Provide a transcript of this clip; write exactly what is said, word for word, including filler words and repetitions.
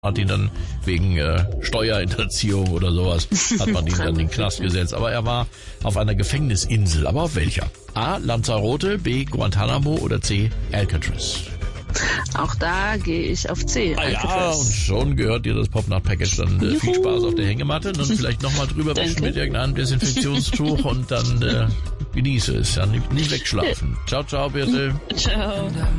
hat ihn dann wegen äh, Steuerhinterziehung oder sowas, hat man ihn dann in den Knast gesetzt. Aber er war auf einer Gefängnisinsel. Aber auf welcher? A. Lanzarote, B. Guantanamo oder C. Alcatraz? Auch da gehe ich auf C. Ah ja, und schon gehört dir das Pop-Nacht-Package. Dann äh, viel Spaß auf der Hängematte und vielleicht nochmal drüber waschen mit irgendeinem Desinfektionstuch und dann äh, genieße es. Ja, nicht, nicht wegschlafen. Ciao, ciao, bitte. Ciao.